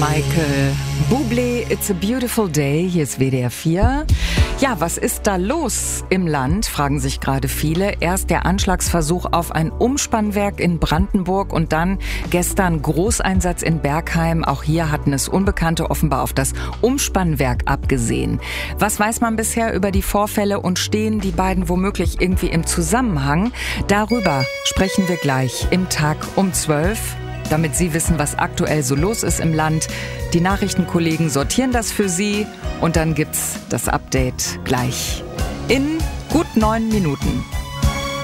Michael Bublé, It's a Beautiful Day, hier ist WDR 4. Ja, was ist da los im Land, fragen sich gerade viele. Erst der Anschlagsversuch auf ein Umspannwerk in Brandenburg und dann gestern Großeinsatz in Bergheim. Auch hier hatten es Unbekannte offenbar auf das Umspannwerk abgesehen. Was weiß man bisher über die Vorfälle und stehen die beiden womöglich irgendwie im Zusammenhang? Darüber sprechen wir gleich im Tag um 12. Damit Sie wissen, was aktuell so los ist im Land. Die Nachrichtenkollegen sortieren das für Sie und dann gibt's das Update gleich in gut 9 Minuten.